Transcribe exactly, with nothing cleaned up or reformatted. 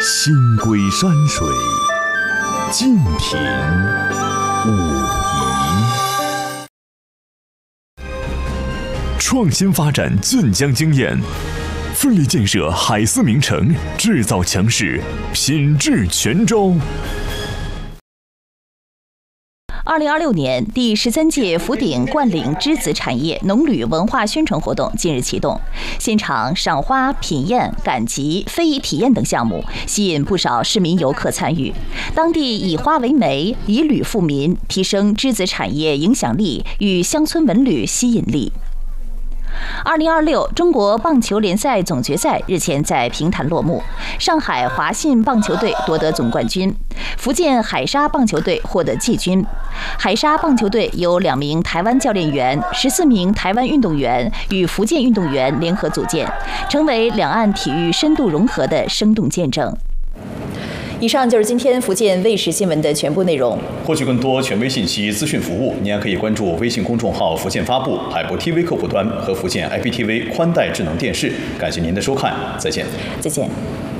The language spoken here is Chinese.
星归山水，静听武夷。创新发展晋江经验，奋力建设海思名城，制造强势，品质全招。 二零二六年第十三届福鼎灌岭之子产业农旅文化宣传活动近日启动，现场赏花、品宴、赶集、非遗体验等项目吸引不少市民游客参与。当地以花为媒，以旅富民，提升之子产业影响力与乡村文旅吸引力。二零二六中国棒球联赛总决赛日前在平潭落幕，上海华信棒球队夺得总冠军，福建海沙棒球队获得季军。海沙棒球队由两名台湾教练员、十四名台湾运动员与福建运动员联合组建，成为两岸体育深度融合的生动见证。以上就是今天福建卫视新闻的全部内容。 获取更多权威信息、资讯服务，您还可以关注微信公众号“福建发布”、海博 T V 客户端和福建 I P T V 宽带智能电视。感谢您的收看，再见。 再见。